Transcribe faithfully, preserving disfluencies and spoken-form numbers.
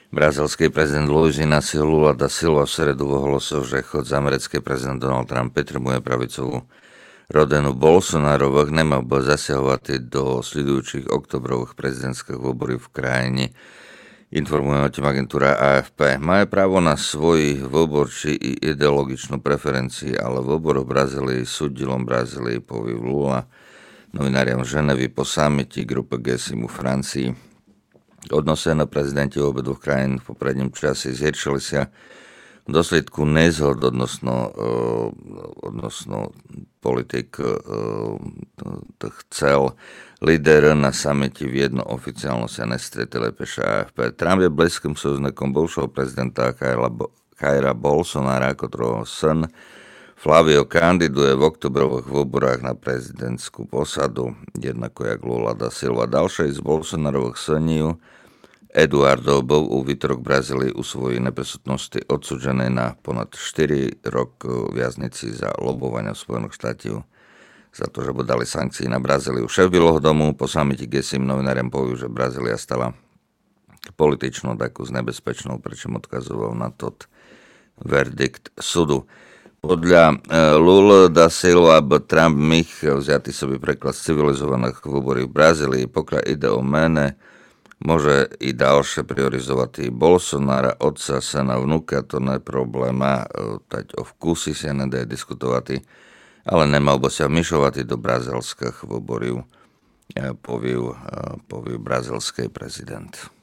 Brazilský prezident Luiz Inácio Lula da Silva v stredu ohlásil, že chod z americký prezident Donald Trump potrebuje pravicovú rodinu Bolsonarových, nemal by zasiahovať do sledujúcich oktobrových prezidentských voľbí v krajine. Informuje o tým agentúra á ef pé. Majú právo na svoj vôbor či i ideologičnú preferencii, ale vôbor v Brazílii súdilom Brazílii povie Lula novináriam v Ženevi po samiti grupe gé sedem v Francii. Odnosené prezidenti obidvoch krajín v popredním čase zhoršili sa v dôsledku nezhod odnosno, uh, odnosno politik uh, to chcel líder na samite v jedno oficiálno sa nestretli, píše á ef pé. Trump je blízkym souznikom bivšieho prezidenta Jaira Bolsonara, ktorého syn Flavio kandiduje v oktobrových voľbách na prezidentskú posadu, jednako jak Lula da Silva. Ďalšej z Bolsonarových synov Eduardo bol u výtorok Brazílii u svojej neprisutnosti odsúdený na ponad štyri roky viaznici za lobovanie v Spojených štátov za to, že by dali sankcie na Brazíliu. Šéf Bieleho domu po samite gé sedem novináriam povedal, že Brazília stala političnou takú nebezpečnou, pričom odkazoval na tot verdikt súdu. Podľa Lula da Silva by Trump mich vziatý sobie preklad z civilizovaných voľbí v Brazílii, pokiaľ ide o mene, môže i ďalšie priorizovať i Bolsonara, otca, syna, vnuka, to nie je probléma, tať o vkusy sa nedá diskutovať, ale nemal by sa vmyšovať do brazilských voľbí, povie, povie brazilský prezident.